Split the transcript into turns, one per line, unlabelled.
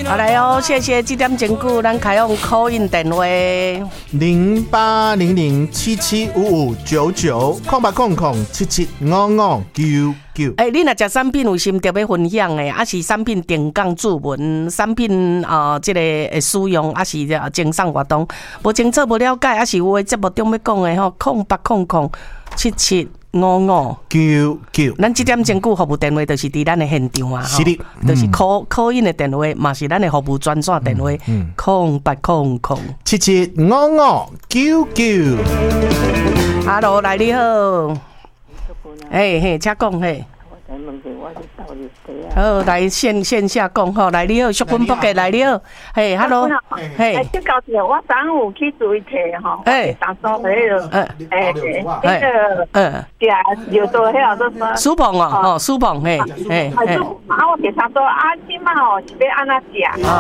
好来哦，谢谢这点钟久，咱开放call in电话
0800775599，0800775599。
你若食产品有心特别分享的，还是产品定岗注文，产品这个使用，还是经商活动，无清楚无了解，还是有诶节目中要讲的吼，0800775599。咱这点钟久服务电话就是伫咱的现场啊，
是的，
就是call in的电话，嘛是咱的服务专线电话，0800775599。Hello， 来你好，请讲嘿。好，来线下讲吼，来你好，淑芬伯格来你好，Hello，
这搞是我上午去做一题吼，打扫那个，有做迄个做
苏鹏哦，苏鹏，我
给他说今嘛吼是要安怎食？